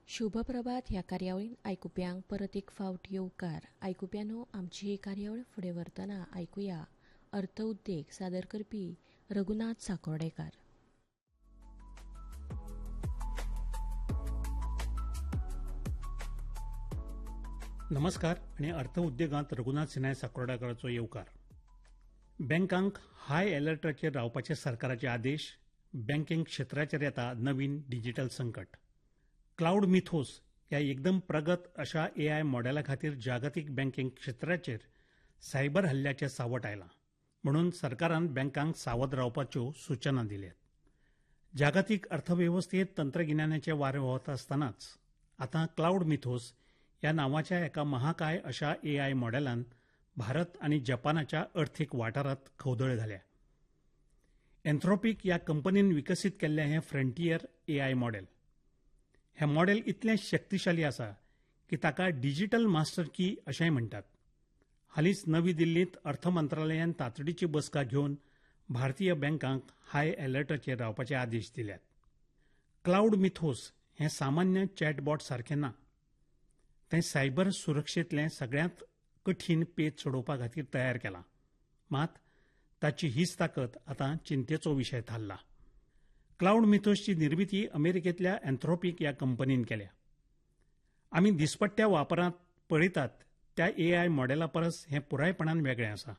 शुभप्रभात ह्या कार्यावळीन आयकुप्यांक परत एक फावट येवकार. आयकुप्यानो, आमची ही कार्यावळ फुडें व्हरतना आयकुया अर्थ उद्देग सादर करपी रघुनाथ साकोर्डेकार. नमस्कार आणि अर्थ उद्देगांत रघुनाथ सिन्हाय साकोर्डेकाराचो येवकार. बँकांक हाय अलर्टाचेर रावपाचे सरकाराचे आदेश. बँकिंग क्षेत्राचेर येता नवीन डिजिटल संकट. क्लाउड मिथोस ह्या एकदम प्रगत अशा AI मॉडेला खातीर जागतीक बँकिंग क्षेत्राचेर सायबर हल्ल्याचें सावट आयलां. म्हणून सरकारान बँकांक सावध रावपाच्यो सूचना दिल्यात. जागतीक अर्थवेवस्थेत तंत्रगिन्यानाचे वारे व्हावता आसतनाच आतां क्लाउड मिथोस ह्या नांवाच्या एका महाकाय अशा AI मॉडेलान भारत आनी जपानाच्या अर्थीक वाठारांत खवदळ घाल्या. एन्थ्रोपीक ह्या कंपनीन विकसीत केल्लें हें फ्रंटियर AI मॉडेल. हें मॉडेल इतलें शक्तिशाली आसा की ताका डिजिटल मास्टर की अशेंय म्हणटात. हालींच नवी दिल्लींत अर्थ मंत्रालयान तातडीची बसका घेवन भारतीय बँकांक हाय अलर्टाचेर रावपाचे आदेश दिल्यात. क्लाउड मिथोस हें सामान्य चॅटबॉट सारकें ना. तें सायबर सुरक्षेंतलें सगळ्यांत कठीण पेच सोडोवपा खातीर तयार केलां. मात ताची हीच ताकद आतां चिंतेचो विशय थारला. क्लाउड मिथोसची निर्मिती अमेरिकेंतल्या एन्थ्रोपीक ह्या कंपनीन केल्या. आमी दिसपट्ट्या वापरांत पळयतात त्या AI मॉडेला परस हें पुरायपणान वेगळें आसा.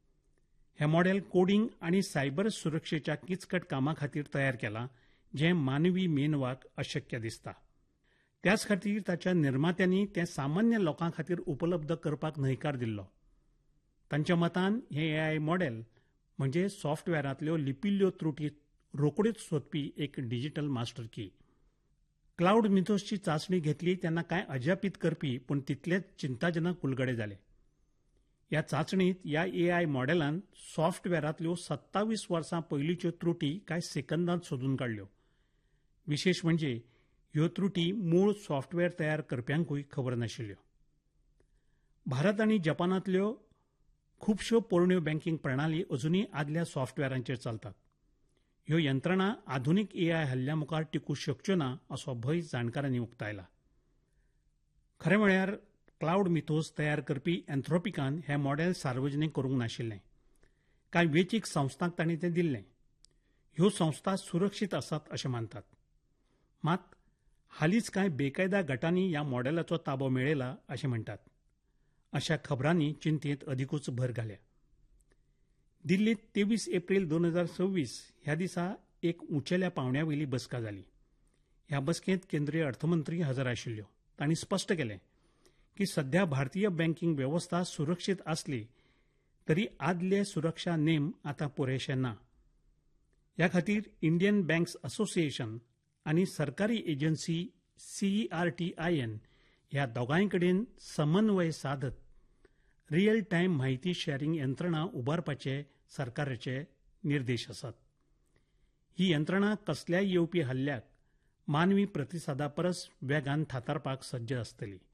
हें मॉडेल कोडिंग आनी सायबर सुरक्षेच्या किचकट कामां खातीर तयार केलां, जें मानवी मेंदवाक अशक्य दिसता. त्याच खातीर ताच्या निर्मात्यांनी तें सामान्य लोकां खातीर उपलब्ध करपाक न्हयकार दिल्लो. तांच्या मतान हें AI मॉडेल म्हणजे सॉफ्टवॅरांतल्यो लिपिल्ल्यो त्रुटी रोखड्योच सोदपी एक डिजिटल मास्टर की. क्लाउड मिथोसची चांचणी घेतली तेन्ना कांय अजापीत करपी पूण तितलेच चिंताजनक उलगडे जाले. ह्या चांचणींत ह्या AI मॉडेलान सॉफ्टवॅरांतल्यो 27 वर्सां पयलींच्यो त्रुटी कांय सेकंदांत सोदून काडल्यो. विशेश म्हणजे ह्यो त्रुटी मूळ सॉफ्टवॅर तयार करप्यांकूय खबर नाशिल्ल्यो. भारत आनी जपानांतल्यो खुबश्यो पोरण्यो बँकिंग प्रणाली अजुनूय आदल्या सॉफ्टवॅरांचेर चलतात. ह्यो यंत्रणा आधुनीक AI हल्ल्या मुखार टिकूंक शकच्यो ना असो भंय जाणकारांनी उक्तायला. खरें म्हळ्यार क्लाउड मिथोस तयार करपी एन्थ्रोपिकान हें मॉडेल सार्वजनीक करूंक नाशिल्लें. कांय वेंचीक संस्थांक तांणी तें दिल्लें. ह्यो संस्था सुरक्षीत आसात अशें मानतात. मात हालींच कांय बेकायदा गटांनी ह्या मॉडेलाचो ताबो मेळयला अशें म्हणटात. अशा खबरांनी चिंतेंत अदिकूच भर घाल्या. दिल्लींत 23 एप्रील 2026 ह्या दिसा एक उंचेल्या पावंड्यावयली बसका जाली. ह्या बसकेंत केंद्रीय अर्थमंत्री हजर आशिल्ल्यो. तांणी स्पश्ट केलें की सध्या भारतीय बँकिंग वेवस्था सुरक्षीत आसली तरी आदले सुरक्षा नेम आतां पुरेशे ना. ह्या खातीर इंडियन बँक्स असोसिएशन आनी सरकारी एजन्सी CERTIN ह्या दोगांय कडेन समन्वय साधत रियल टायम म्हायती शेअरिंग यंत्रणा उबारपाचे सरकाराचे निर्देश आसात. ही यंत्रणा कसल्याय येवपी हल्ल्याक मानवी प्रतिसादा परस वेगान थातारपाक सज्ज आसतली.